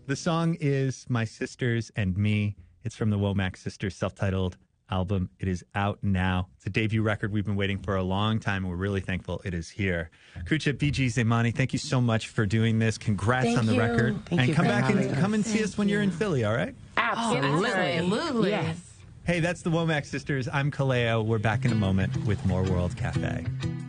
The song is My Sisters and Me. It's from the Womack Sisters self-titled album. It is out now. It's a debut record we've been waiting for a long time. We're really thankful it is here. Kucha, BG, Zaimani, thank you so much for doing this. Congrats on the record. Thank you come for back and having us. come and see us when you're in Philly, all right? Absolutely. Yes. Hey, that's the Womack Sisters. I'm Kaleo. We're back in a moment with more World Cafe.